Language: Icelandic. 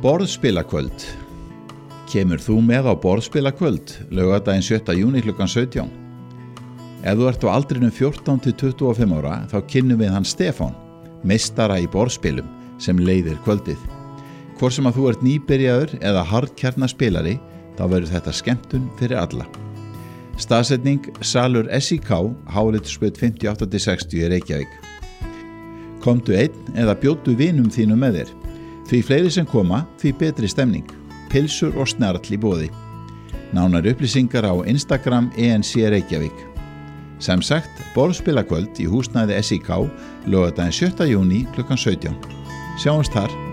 Borðspilakvöld. Kemur þú með á borðspilakvöld laugardaginn 7. júní klukkan 17? Ef þú ert á aldrinum 14 til 25 ára þá kynnum við hann Stefán, meistara í borðspilum sem leiðir kvöldið. Hvort sem að þú ert nýbyrjaður eða harðkjarnaspilari, þá verður þetta skemmtun fyrir alla. Staðsetning Salur SIK, Hálendisbraut 58-60 í Reykjavík. Komdu einn eða bjóddu vinum þínum með þér. Því fleiri sem koma, því betri stemning. Pilsur og snarl í boði. Nánari upplýsingar á Instagram ENC Reykjavík. Sem sagt, borðspilakvöld í húsnæði SIK laugardaginn 7. júní klukkan 17. Sjáumst þar.